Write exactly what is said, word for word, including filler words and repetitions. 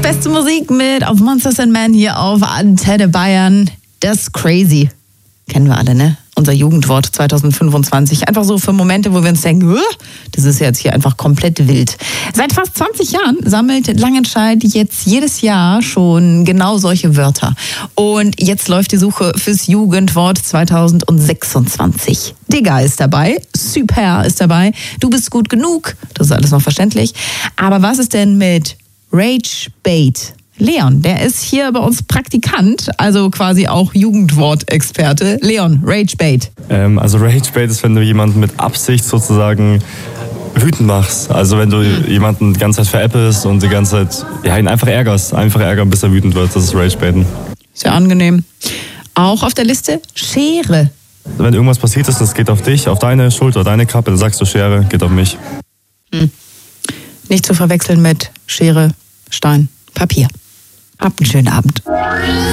beste Musik mit auf Monsters and Men hier auf Antenne Bayern. Das Crazy. Kennen wir alle, ne? Unser Jugendwort zwanzig fünfundzwanzig. Einfach so für Momente, wo wir uns denken, das ist jetzt hier einfach komplett wild. Seit fast zwanzig Jahren sammelt Langenscheidt jetzt jedes Jahr schon genau solche Wörter. Und jetzt läuft die Suche fürs Jugendwort zwanzig sechsundzwanzig. Digga ist dabei, Super ist dabei, du bist gut genug, das ist alles noch verständlich. Aber was ist denn mit Rage Bait? Leon, der ist hier bei uns Praktikant, also quasi auch Jugendwortexperte. Leon, Ragebait. Ähm, also Ragebait ist, wenn du jemanden mit Absicht sozusagen wütend machst. Also wenn du mhm. jemanden die ganze Zeit veräppelst und die ganze Zeit ja, ihn einfach ärgerst. Einfach ärgern, bis er wütend wird. Das ist Ragebaiten. Sehr angenehm. Auch auf der Liste Schere. Wenn irgendwas passiert ist, das geht auf dich, auf deine Schulter, deine Kappe, dann sagst du Schere, geht auf mich. Mhm. Nicht zu verwechseln mit Schere, Stein, Papier. Habt einen schönen Abend.